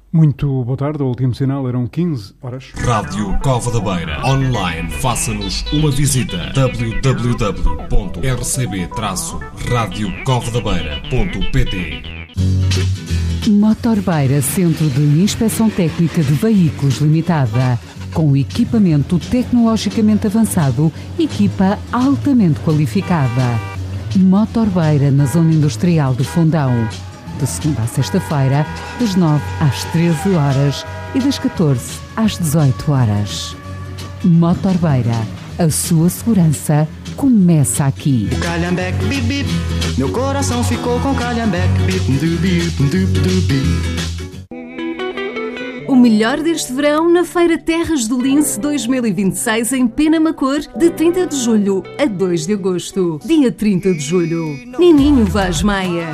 Muito boa tarde, o último sinal eram 15 horas. Rádio Cova da Beira. Online, faça-nos uma visita. www.rcb-radiocovadabeira.pt. Motorbeira, Centro de Inspeção Técnica de Veículos Limitada. Com equipamento tecnologicamente avançado, equipa altamente qualificada. Motorbeira, na Zona Industrial de Fundão. De segunda à sexta-feira, das 9 às 13 horas e das 14 às 18 horas. Motorbeira, a sua segurança começa aqui. Calhambeque, bip, bip. Meu coração ficou com calhambeque, bip, bip, bip, bip. O melhor deste verão na Feira Terras do Lince 2026 em Penamacor, de 30 de julho a 2 de agosto. Dia 30 de julho, Nininho Vaz Maia.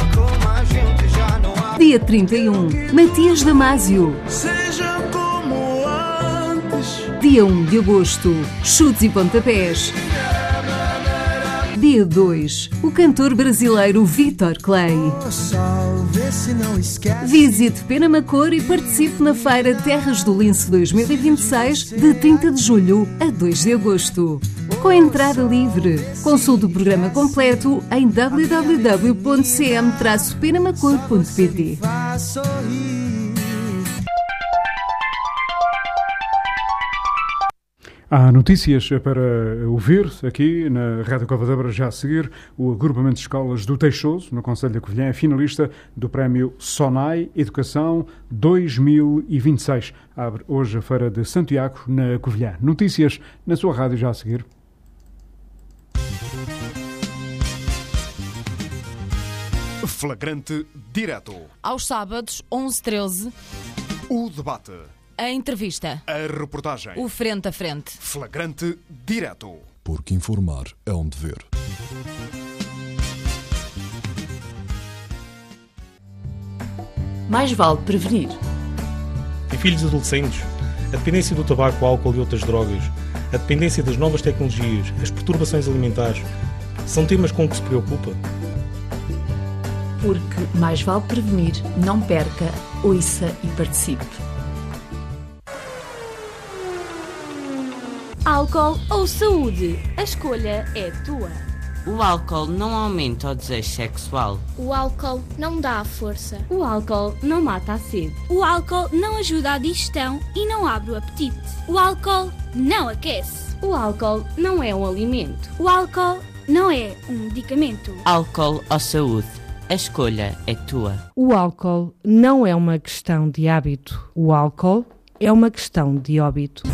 Dia 31, Matias Damasio. Seja como antes. Dia 1 de agosto, Chutes e Pontapés. Dia 2, o cantor brasileiro Vitor Clay. Visite Penamacor e participe na Feira Terras do Lince 2026, de 30 de julho a 2 de agosto. Com entrada livre. Consulte o programa completo em www.cm-penamacor.pt. Há notícias para ouvir aqui na Rádio Cova da Beira já a seguir. O agrupamento de escolas do Teixoso, no concelho da Covilhã, é finalista do prémio SONAI Educação 2026. Abre hoje a Feira de Santiago, na Covilhã. Notícias na sua rádio já a seguir. Flagrante direto. Aos sábados, 11h13. O debate. A entrevista. A reportagem. O frente a frente. Flagrante direto. Porque informar é um dever. Mais vale prevenir. Em filhos adolescentes, a dependência do tabaco, álcool e outras drogas, a dependência das novas tecnologias, as perturbações alimentares, são temas com que se preocupa? Porque mais vale prevenir, não perca, ouça e participe. Álcool ou saúde? A escolha é tua. O álcool não aumenta o desejo sexual. O álcool não dá a força. O álcool não mata a sede. O álcool não ajuda a digestão e não abre o apetite. O álcool não aquece. O álcool não é um alimento. O álcool não é um medicamento. Álcool ou saúde? A escolha é tua. O álcool não é uma questão de hábito. O álcool é uma questão de óbito.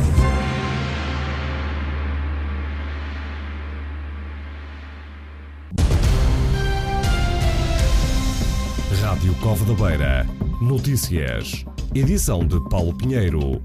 Rádio Cova da Beira. Notícias. Edição de Paulo Pinheiro.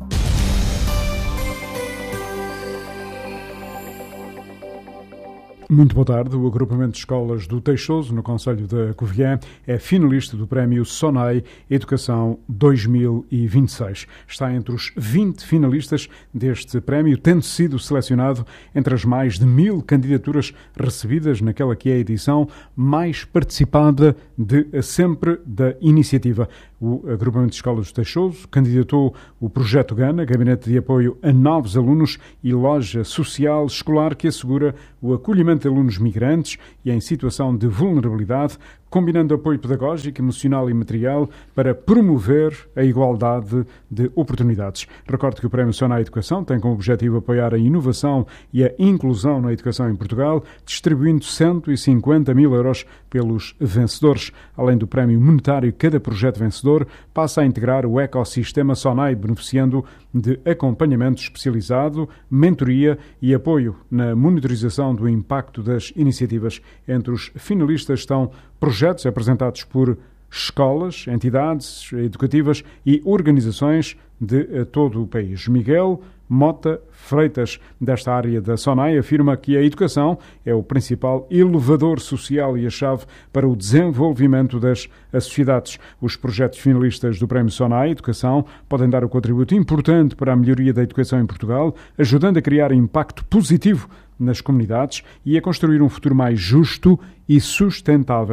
Muito boa tarde. O agrupamento de escolas do Teixoso, no concelho da Covilhã, é finalista do prémio SONAI Educação 2026. Está entre os 20 finalistas deste prémio, tendo sido selecionado entre as mais de 1000 candidaturas recebidas naquela que é a edição mais participada de sempre da iniciativa. O agrupamento de escolas do Teixoso candidatou o Projeto Gana, Gabinete de Apoio a Novos Alunos e Loja Social Escolar, que assegura o acolhimento de alunos migrantes e em situação de vulnerabilidade, combinando apoio pedagógico, emocional e material para promover a igualdade de oportunidades. Recordo que o Prémio SONAI Educação tem como objetivo apoiar a inovação e a inclusão na educação em Portugal, distribuindo 150 mil euros pelos vencedores. Além do prémio monetário, cada projeto vencedor passa a integrar o ecossistema SONAI, beneficiando de acompanhamento especializado, mentoria e apoio na monitorização do impacto das iniciativas. Entre os finalistas estão projetos apresentados por escolas, entidades educativas e organizações de todo o país. Miguel Mota Freitas, desta área da SONAI, afirma que a educação é o principal elevador social e a chave para o desenvolvimento das sociedades. Os projetos finalistas do Prémio SONAI Educação podem dar um contributo importante para a melhoria da educação em Portugal, ajudando a criar impacto positivo nas comunidades e a construir um futuro mais justo e sustentável.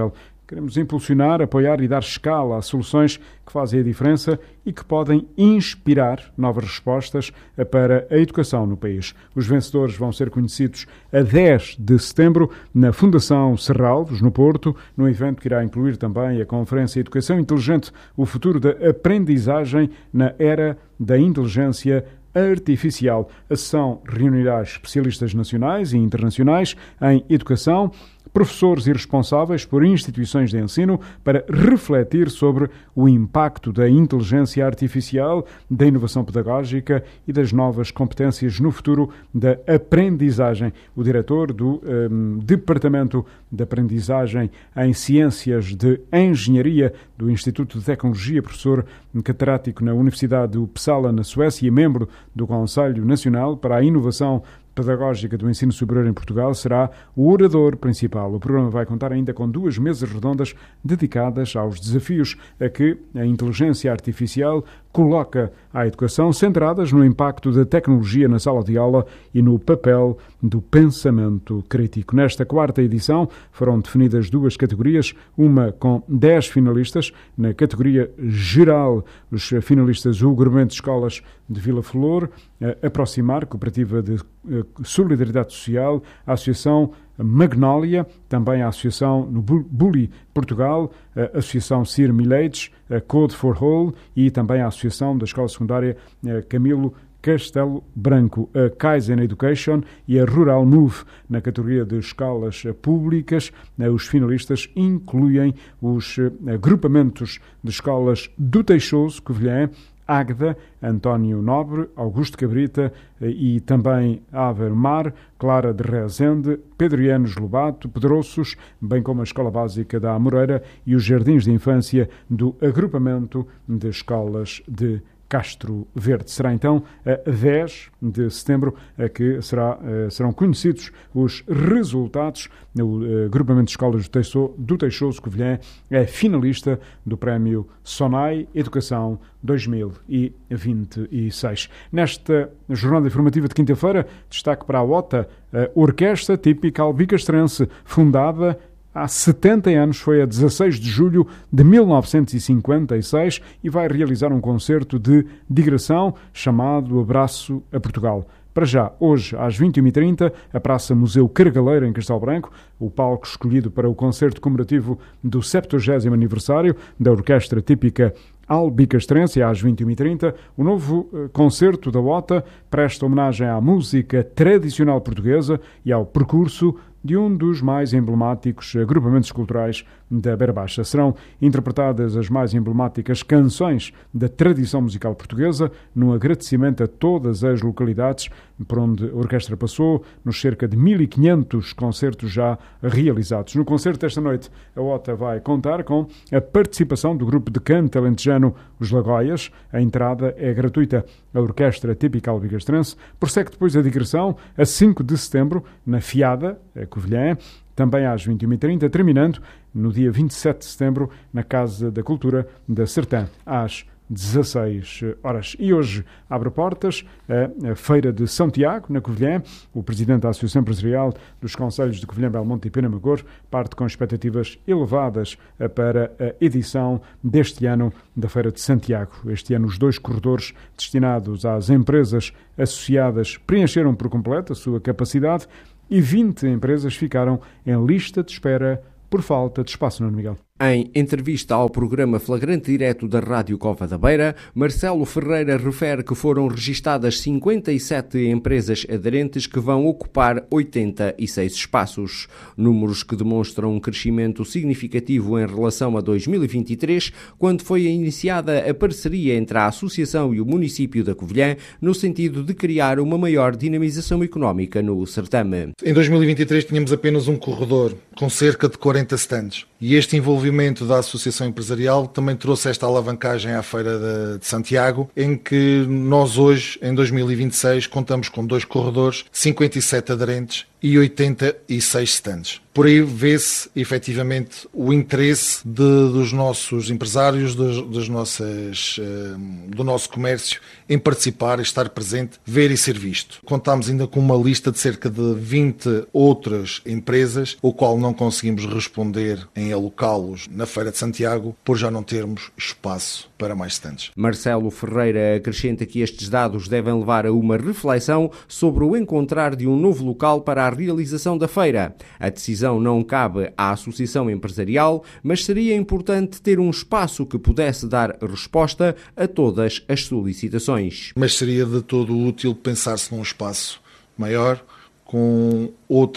Queremos impulsionar, apoiar e dar escala a soluções que fazem a diferença e que podem inspirar novas respostas para a educação no país. Os vencedores vão ser conhecidos a 10 de setembro na Fundação Serralves, no Porto, num evento que irá incluir também a Conferência Educação Inteligente, o futuro da aprendizagem na era da inteligência artificial. A sessão reunirá especialistas nacionais e internacionais em educação, professores e responsáveis por instituições de ensino para refletir sobre o impacto da inteligência artificial, da inovação pedagógica e das novas competências no futuro da aprendizagem. O diretor do Departamento de Aprendizagem em Ciências de Engenharia do Instituto de Tecnologia, professor catedrático na Universidade de Uppsala, na Suécia, e membro do Conselho Nacional para a Inovação Pedagógica do Ensino Superior em Portugal, será o orador principal. O programa vai contar ainda com 2 mesas redondas dedicadas aos desafios a que a inteligência artificial coloca à educação, centradas no impacto da tecnologia na sala de aula e no papel do pensamento crítico. Nesta 4ª edição foram definidas 2 categorias, uma com 10 finalistas. Na categoria geral, os finalistas: o Agrupamento de Escolas de Vila Flor, a Aproximar, Cooperativa de Solidariedade Social, a Associação Magnólia, também a Associação no Bully Portugal, a Associação Sir Milades, a Code for All e também a Associação da Escola Secundária Camilo Castelo Branco, a Kaizen Education e a Rural Move. Na categoria de escolas públicas, os finalistas incluem os agrupamentos de escolas do Teixoso, Covilhã, Águeda, António Nobre, Augusto Cabrita e também Avermar, Clara de Rezende, Pedrianos Lobato, Pedroços, bem como a Escola Básica da Amoreira e os Jardins de Infância do Agrupamento de Escolas de Castro Verde. Será então a 10 de setembro que serão conhecidos os resultados. O Agrupamento de Escolas do Teixoso, Covilhã, é finalista do Prémio Sonai Educação 2026. Nesta jornada informativa de quinta-feira, destaque para a OTA, a Orquestra Típica Albicastrense, fundada há 70 anos, foi a 16 de julho de 1956 e vai realizar um concerto de digressão chamado Abraço a Portugal. Para já, hoje, às 21h30, a Praça Museu Cargaleiro, em Castelo Branco, o palco escolhido para o concerto comemorativo do 70º aniversário da Orquestra Típica Albicastrense, às 21h30. O novo concerto da OTA presta homenagem à música tradicional portuguesa e ao percurso de um dos mais emblemáticos agrupamentos culturais da Beira Baixa. Serão interpretadas as mais emblemáticas canções da tradição musical portuguesa, num agradecimento a todas as localidades por onde a orquestra passou, nos cerca de 1.500 concertos já realizados. No concerto desta noite, a OTA vai contar com a participação do grupo de canto alentejano Os Lagóias. A entrada é gratuita. A Orquestra Típica Albicastrense prossegue depois a digressão a 5 de setembro, na Fiada, Covilhã, também às 21h30, terminando no dia 27 de setembro na Casa da Cultura da Sertã, às 16 horas. E hoje abre portas a Feira de São Tiago, na Covilhã. O presidente da Associação Empresarial dos Concelhos de Covilhã, Belmonte e Penamacor parte com expectativas elevadas para a edição deste ano da Feira de Santiago. Este ano, os 2 corredores destinados às empresas associadas preencheram por completo a sua capacidade e 20 empresas ficaram em lista de espera por falta de espaço, Nuno Miguel. Em entrevista ao programa Flagrante Direto da Rádio Cova da Beira, Marcelo Ferreira refere que foram registadas 57 empresas aderentes que vão ocupar 86 espaços. Números que demonstram um crescimento significativo em relação a 2023, quando foi iniciada a parceria entre a Associação e o município da Covilhã, no sentido de criar uma maior dinamização económica no certame. Em 2023 tínhamos apenas um corredor, com cerca de 40 stands. E este envolvimento da Associação Empresarial também trouxe esta alavancagem à Feira de Santiago, em que nós hoje, em 2026, contamos com 2 corredores, 57 aderentes e 86 stands. Por aí vê-se, efetivamente, o interesse dos nossos empresários, do nosso comércio, em participar, estar presente, ver e ser visto. Contámos ainda com uma lista de cerca de 20 outras empresas, o qual não conseguimos responder em alocá-los na Feira de Santiago, por já não termos espaço para mais stands. Marcelo Ferreira acrescenta que estes dados devem levar a uma reflexão sobre o encontrar de um novo local para a realização da feira. A decisão não cabe à Associação Empresarial, mas seria importante ter um espaço que pudesse dar resposta a todas as solicitações. Mas seria de todo útil pensar-se num espaço maior, com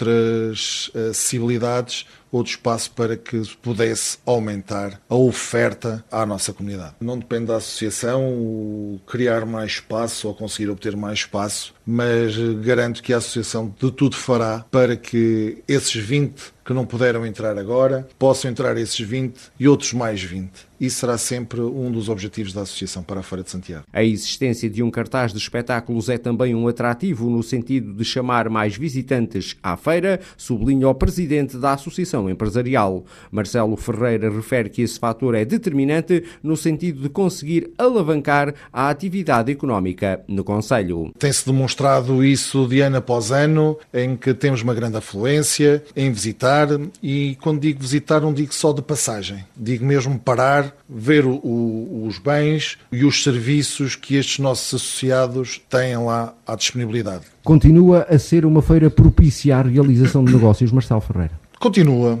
outras acessibilidades, outro espaço para que pudesse aumentar a oferta à nossa comunidade. Não depende da associação criar mais espaço ou conseguir obter mais espaço, mas garanto que a associação de tudo fará para que esses 20 que não puderam entrar agora, possam entrar esses 20 e outros mais 20. Isso será sempre um dos objetivos da Associação para a Feira de Santiago. A existência de um cartaz de espetáculos é também um atrativo no sentido de chamar mais visitantes à feira, sublinha o presidente da Associação Empresarial. Marcelo Ferreira refere que esse fator é determinante no sentido de conseguir alavancar a atividade económica no concelho. Tem-se demonstrado isso de ano após ano, em que temos uma grande afluência em visitar, e quando digo visitar não digo só de passagem, digo mesmo parar, ver os bens e os serviços que estes nossos associados têm lá à disponibilidade. Continua a ser uma feira propícia à realização de negócios, Marcelo Ferreira? Continua.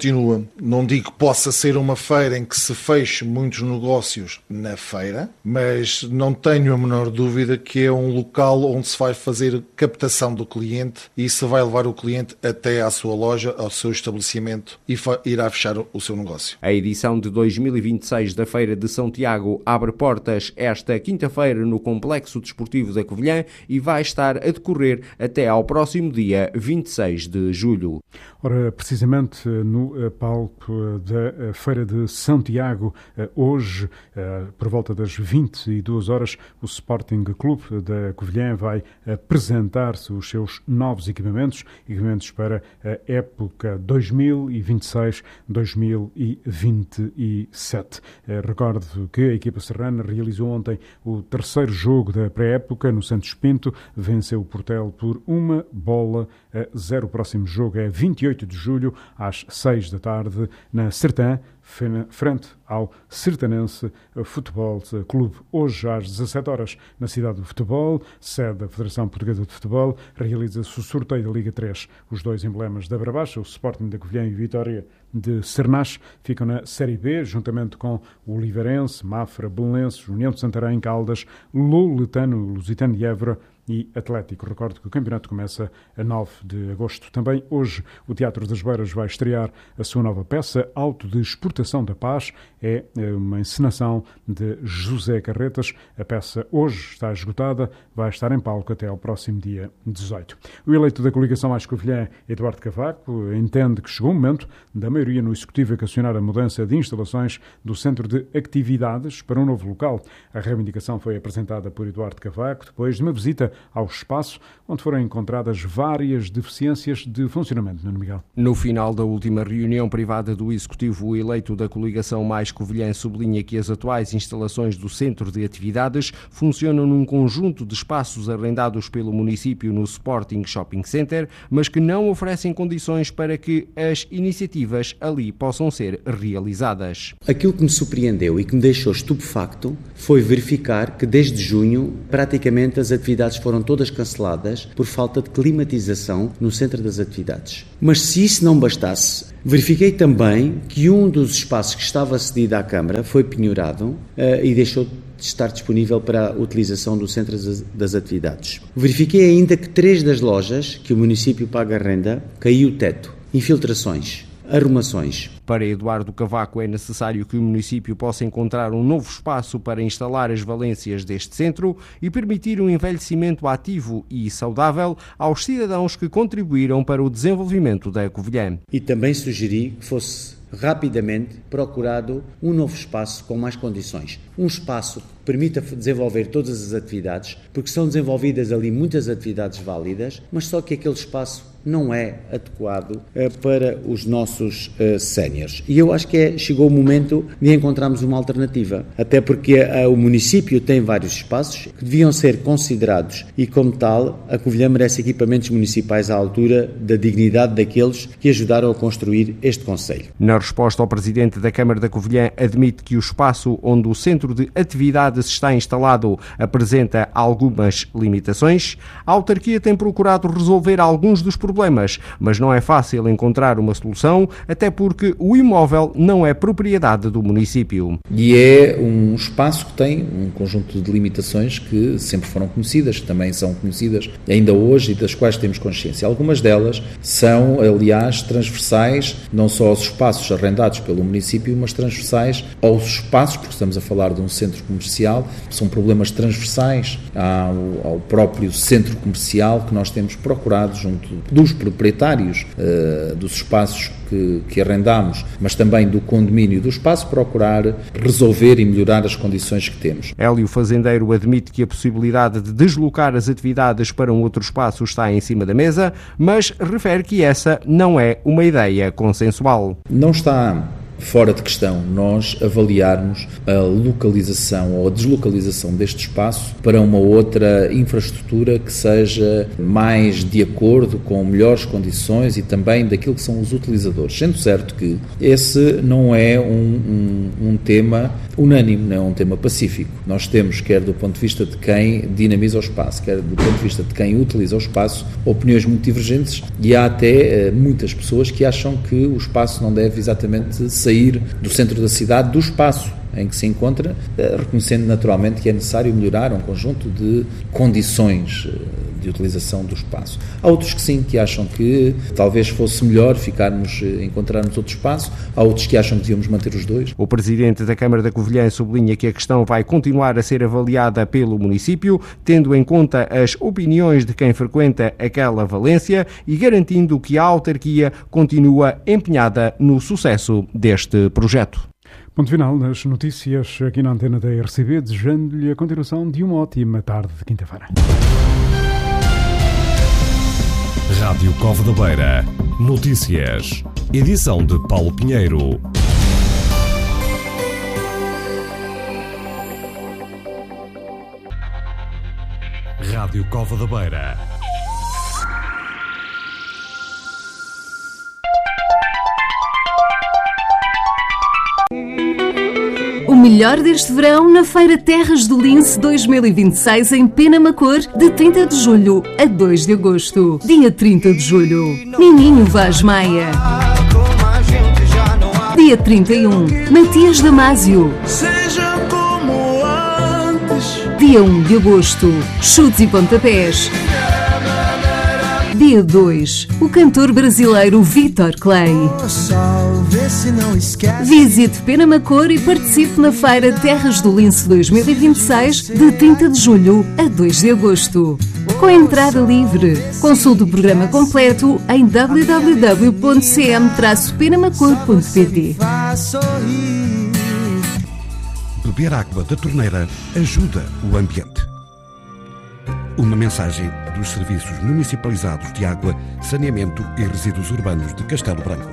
Não digo que possa ser uma feira em que se feche muitos negócios na feira, mas não tenho a menor dúvida que é um local onde se vai fazer captação do cliente e se vai levar o cliente até à sua loja, ao seu estabelecimento e irá fechar o seu negócio. A edição de 2026 da Feira de São Tiago abre portas esta quinta-feira no Complexo Desportivo da Covilhã e vai estar a decorrer até ao próximo dia 26 de julho. Ora, precisamente no palco da Feira de Santiago, hoje, por volta das 22 horas, o Sporting Clube da Covilhã vai apresentar-se os seus novos equipamentos para a época 2026-2027. Recordo que a equipa serrana realizou ontem o terceiro jogo da pré-época no Santos Pinto, venceu o Portel por 1-0. O próximo jogo é 28 de julho, às 6 da tarde, na Sertã, frente ao Sertanense Futebol Clube. Hoje, às 17 horas, na Cidade do Futebol, sede da Federação Portuguesa de Futebol, realiza-se o sorteio da Liga 3. Os dois emblemas da Brabaixa, o Sporting da Covilhã e o Vitória de Sernach, ficam na Série B, juntamente com o Oliveirense, Mafra, Belenenses, União de Santarém, Caldas, Louletano, Lusitano de Évora e Atlético. Recordo que o campeonato começa a 9 de agosto. Também hoje o Teatro das Beiras vai estrear a sua nova peça, Auto de Exportação da Paz. É uma encenação de José Carretas. A peça hoje está esgotada, vai estar em palco até ao próximo dia 18. O eleito da coligação Mais Covilhã, Eduardo Cavaco, entende que chegou o momento da maioria no Executivo equacionar a mudança de instalações do Centro de Atividades para um novo local. A reivindicação foi apresentada por Eduardo Cavaco depois de uma visita ao espaço, onde foram encontradas várias deficiências de funcionamento. Nuno Miguel. No final da última reunião privada do Executivo, o eleito da coligação Mais Covilhã sublinha que as atuais instalações do Centro de Atividades funcionam num conjunto de espaços arrendados pelo município no Sporting Shopping Center, mas que não oferecem condições para que as iniciativas ali possam ser realizadas. Aquilo que me surpreendeu e que me deixou estupefacto foi verificar que desde junho praticamente as atividades foram todas canceladas por falta de climatização no centro das atividades. Mas se isso não bastasse, verifiquei também que um dos espaços que estava cedido à Câmara foi penhorado e deixou de estar disponível para a utilização do centro das atividades. Verifiquei ainda que 3 das lojas que o município paga renda caiu o teto, infiltrações, arrumações. Para Eduardo Cavaco é necessário que o município possa encontrar um novo espaço para instalar as valências deste centro e permitir um envelhecimento ativo e saudável aos cidadãos que contribuíram para o desenvolvimento da Covilhã. E também sugeri que fosse rapidamente procurado um novo espaço com mais condições. Um espaço que permita desenvolver todas as atividades, porque são desenvolvidas ali muitas atividades válidas, mas só que aquele espaço não é adequado para os nossos séniores. E eu acho que chegou o momento de encontrarmos uma alternativa, até porque o município tem vários espaços que deviam ser considerados e, como tal, a Covilhã merece equipamentos municipais à altura da dignidade daqueles que ajudaram a construir este concelho. Na resposta, o presidente da Câmara da Covilhã admite que o espaço onde o centro de atividades está instalado apresenta algumas limitações. A autarquia tem procurado resolver alguns dos problemas, mas não é fácil encontrar uma solução, até porque o imóvel não é propriedade do município. E é um espaço que tem um conjunto de limitações que sempre foram conhecidas, que também são conhecidas ainda hoje e das quais temos consciência. Algumas delas são, aliás, transversais não só aos espaços arrendados pelo município, mas transversais aos espaços, porque estamos a falar de um centro comercial, são problemas transversais ao próprio centro comercial que nós temos procurado junto dos proprietários dos espaços que arrendamos, mas também do condomínio do espaço, procurar resolver e melhorar as condições que temos. Hélio Fazendeiro admite que a possibilidade de deslocar as atividades para um outro espaço está em cima da mesa, mas refere que essa não é uma ideia consensual. Não está fora de questão nós avaliarmos a localização ou a deslocalização deste espaço para uma outra infraestrutura que seja mais de acordo com melhores condições e também daquilo que são os utilizadores, sendo certo que esse não é um tema unânime, não é um tema pacífico. Nós temos, quer do ponto de vista de quem dinamiza o espaço, quer do ponto de vista de quem utiliza o espaço, opiniões muito divergentes e há até muitas pessoas que acham que o espaço não deve exatamente sair do centro da cidade, do espaço em que se encontra, reconhecendo naturalmente que é necessário melhorar um conjunto de condições de utilização do espaço. Há outros que sim, que acham que talvez fosse melhor encontrarmos outro espaço, há outros que acham que devíamos manter os dois. O presidente da Câmara da Covilhã sublinha que a questão vai continuar a ser avaliada pelo município, tendo em conta as opiniões de quem frequenta aquela valência e garantindo que a autarquia continua empenhada no sucesso deste projeto. Ponto final nas notícias aqui na antena da RCB, desejando-lhe a continuação de uma ótima tarde de quinta-feira. Rádio Cova da Beira. Notícias. Edição de Paulo Pinheiro. Rádio Cova da Beira. O melhor deste verão na Feira Terras do Lince 2026 em Penamacor, de 30 de julho a 2 de agosto. Dia 30 de julho, Nininho Vaz Maia. Dia 31, Matias Damasio. Seja como antes. Dia 1 de agosto, Chutes e Pontapés. Dia 2, o cantor brasileiro Vitor Clay. Visite Penamacor e participe na Feira Terras do Lince 2026, de 30 de julho a 2 de agosto. Com entrada livre. Consulte o programa completo em www.cm-penamacor.pt. Beber água da torneira ajuda o ambiente. Uma mensagem dos Serviços Municipalizados de Água, Saneamento e Resíduos Urbanos de Castelo Branco.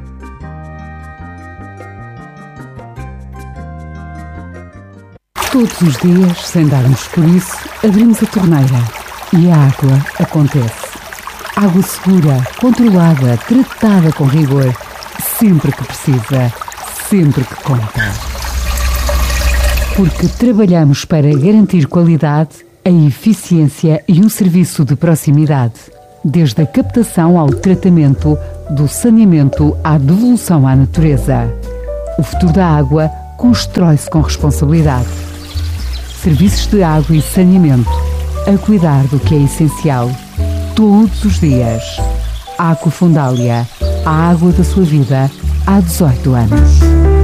Todos os dias, sem darmos por isso, abrimos a torneira e a água acontece. Água segura, controlada, tratada com rigor, sempre que precisa, sempre que conta. Porque trabalhamos para garantir qualidade, a eficiência e um serviço de proximidade, desde a captação ao tratamento, do saneamento à devolução à natureza. O futuro da água constrói-se com responsabilidade. Serviços de água e saneamento, a cuidar do que é essencial, todos os dias. Aquafundália, a água da sua vida há 18 anos.